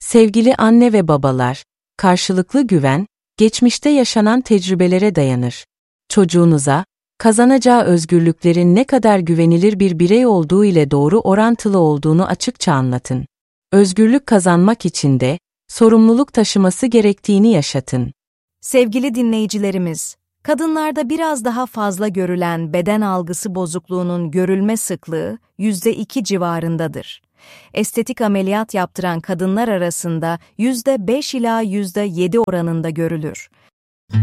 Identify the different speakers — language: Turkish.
Speaker 1: Sevgili anne ve babalar, karşılıklı güven, geçmişte yaşanan tecrübelere dayanır. Çocuğunuza, kazanacağı özgürlüklerin ne kadar güvenilir bir birey olduğu ile doğru orantılı olduğunu açıkça anlatın. Özgürlük kazanmak için de, sorumluluk taşıması gerektiğini yaşatın.
Speaker 2: Sevgili dinleyicilerimiz, kadınlarda biraz daha fazla görülen beden algısı bozukluğunun görülme sıklığı %2 civarındadır. Estetik ameliyat yaptıran kadınlar arasında %5 ila %7 oranında görülür.